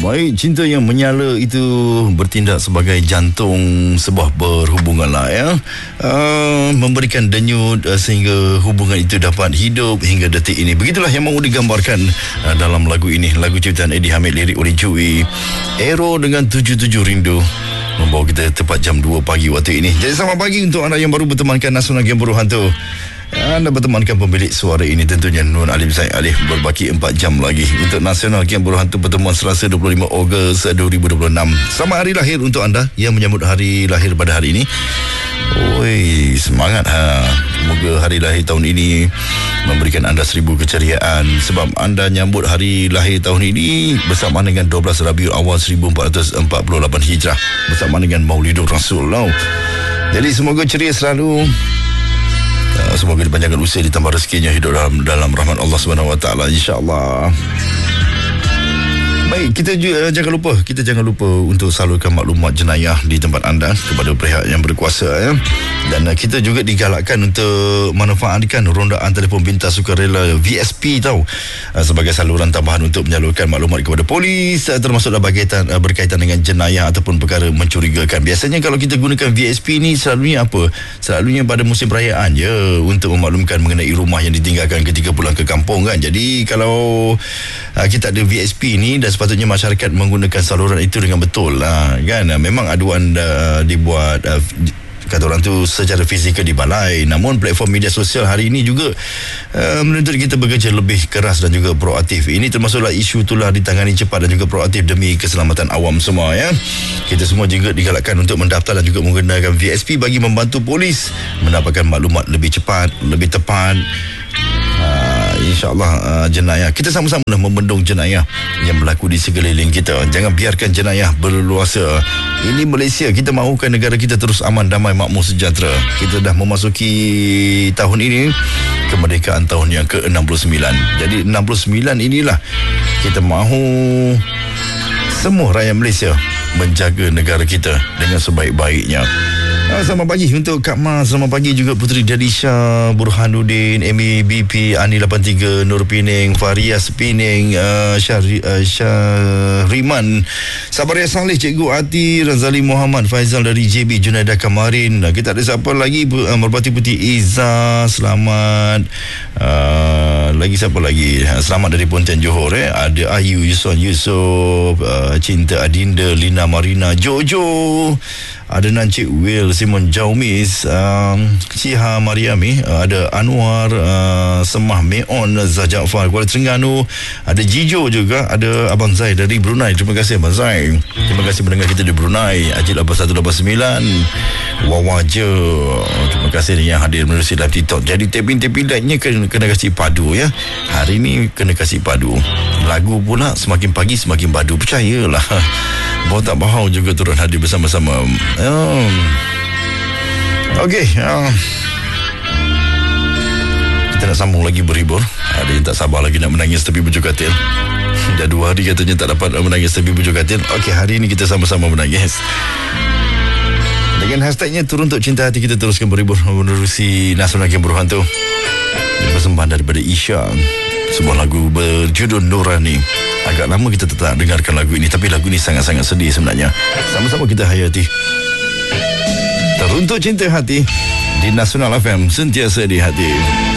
Baik, cinta yang menyala itu bertindak sebagai jantung sebuah perhubungan lah ya. Memberikan denyut sehingga hubungan itu dapat hidup hingga detik ini. Begitulah yang mahu digambarkan dalam lagu ini. Lagu ciptaan Eddie Hamid, lirik oleh Joey. Aero dengan 77 Rindu membawa kita tepat jam 2 pagi waktu ini. Jadi selamat pagi untuk anda yang baru bertemankan Nasional Game Buruh Hantu. Anda bertemankan pemilik suara ini tentunya Nur Alim Zaid Alif, berbaki 4 jam lagi untuk Nasional Game Buruh Hantu pertemuan Selasa 25 Ogos 2026. Selamat hari lahir untuk anda yang menyambut hari lahir pada hari ini. Oi, semangat Semoga hari lahir tahun ini memberikan anda 1000 keceriaan, sebab anda nyambut hari lahir tahun ini bersama dengan 12 Rabiul Awal 1448 Hijrah, bersama dengan Maulidur Rasul. Jadi semoga ceria selalu. Semoga dipanjangkan usia, ditambah rezekinya, hidup dalam rahmat Allah SWT, insya-Allah. Baik, kita jangan lupa untuk salurkan maklumat jenayah di tempat anda kepada pihak yang berkuasa ya. Dan kita juga digalakkan untuk manfaatkan rondaan telefon pintar sukarela VSP sebagai saluran tambahan untuk menyalurkan maklumat kepada polis, termasuklah berkaitan dengan jenayah ataupun perkara mencurigakan. Biasanya kalau kita gunakan VSP ni selalunya apa? Selalunya pada musim perayaan je, untuk memaklumkan mengenai rumah yang ditinggalkan ketika pulang ke kampung kan. Jadi kalau kita ada VSP ni, dan sepatutnya masyarakat menggunakan saluran itu dengan betul kan. Memang aduan dibuat kata orang tu secara fizikal di balai, namun platform media sosial hari ini juga menuntut kita bekerja lebih keras dan juga proaktif. Ini termasuklah isu itulah ditangani cepat dan juga proaktif demi keselamatan awam semua ya. Kita semua juga digalakkan untuk mendaftar dan juga menggunakan VSP bagi membantu polis mendapatkan maklumat lebih cepat, lebih tepat. InsyaAllah jenayah, kita sama-sama membendung jenayah yang berlaku di sekeliling kita. Jangan biarkan jenayah berleluasa. Ini Malaysia, kita mahukan negara kita terus aman, damai, makmur, sejahtera. Kita dah memasuki tahun ini kemerdekaan tahun yang ke-69. Jadi 69 inilah kita mahu semua rakyat Malaysia menjaga negara kita dengan sebaik-baiknya. Selamat pagi untuk Kak Mas. Selamat pagi juga Puteri Dalisha, Burhanuddin, Amy BP, Ani 83, Nur Pining, Farias Pining, Syahriman, Sabaria Saleh, Cikgu Ati, Razali Muhammad, Faizal dari JB, Junaidah Kamarin. Kita ada siapa lagi? Merpati Putih Izzah, selamat. Lagi siapa lagi? Selamat dari Pontian Johor Ada Ayu, Yusuf, Cinta Adinda, Lina Marina, Jojo, ada Nancik Will, Simon Jaumis, Ciha Mariami, ada Anwar, Semah Meon, Zajafar Kuala Terengganu, ada Jijo juga, ada Abang Zai dari Brunei. Terima kasih Abang Zai. Terima kasih mendengar kita di Brunei. Ajil 8189, Wawaja. Terima kasih yang hadir menerusi live TikTok. Jadi taping-taping live-nya kena kasih padu ya. Hari ni kena kasih padu. Lagu pula semakin pagi semakin padu. Percayalah. Bawa tak bahau juga turun hadir bersama-sama. Okey, kita nak sambung lagi berhibur. Ada yang tak sabar lagi nak menangis tepi bujur katil. Dah 2 hari katanya tak dapat menangis tepi bujur katil. Okey, hari ini kita sama-sama menangis dengan hashtagnya Turun Untuk Cinta Hati. Kita teruskan berhibur menerusi Nasional Game Buruh Hantu. Persembahan daripada Isya, sebuah lagu berjudul Nurani. Agak lama kita tak dengarkan lagu ini, tapi lagu ini sangat-sangat sedih sebenarnya. Sama-sama kita hayati. Teruntuk Cinta Hati di Nasional FM, sentiasa di hati.